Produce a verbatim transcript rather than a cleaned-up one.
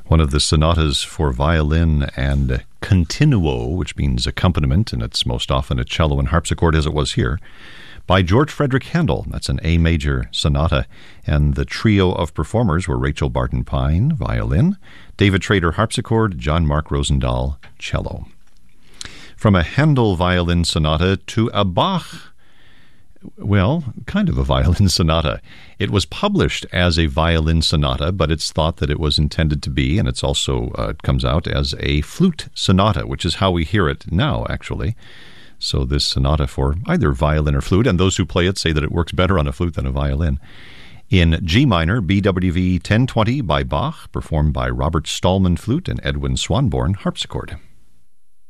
one of the sonatas for violin and continuo, which means accompaniment, and it's most often a cello and harpsichord, as it was here, by George Frederick Handel. That's an A major sonata. And the trio of performers were Rachel Barton Pine, violin, David Trader, harpsichord, John Mark Rosendahl, cello. From a Handel violin sonata to a Bach, well, kind of a violin sonata. It was published as a violin sonata, but it's thought that it was intended to be, and it's also uh, it comes out as a flute sonata, which is how we hear it now, actually. So this sonata for either violin or flute, and those who play it say that it works better on a flute than a violin. In G minor, B W V ten twenty by Bach, performed by Robert Stallman, flute, and Edwin Swanborn, harpsichord.